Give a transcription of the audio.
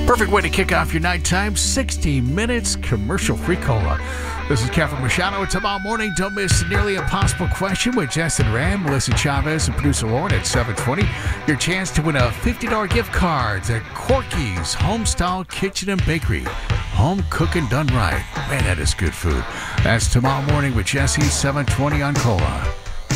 Perfect way to kick off your nighttime. 60 minutes commercial-free cola. This is Kevin Machado. Tomorrow morning, don't miss the Nearly Impossible Question with Justin Ram, Melissa Chavez, and producer Lauren at 7:20. Your chance to win a $50 gift card at Corky's Homestyle Kitchen and Bakery. Home cooking done right. Man, that is good food. That's tomorrow morning with Jesse, 7:20 on Cola.